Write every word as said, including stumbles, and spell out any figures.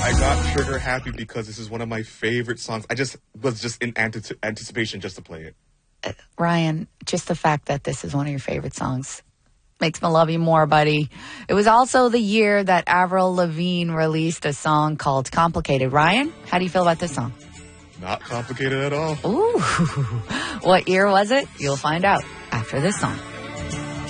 I got trigger happy because this is one of my favorite songs. I just was just in ante- anticipation just to play it. Uh, Ryan, just the fact that this is one of your favorite songs makes me love you more, buddy. It was also the year that Avril Lavigne released a song called Complicated. Ryan, how do you feel about this song? Not complicated at all. Ooh. What year was it? You'll find out after this song.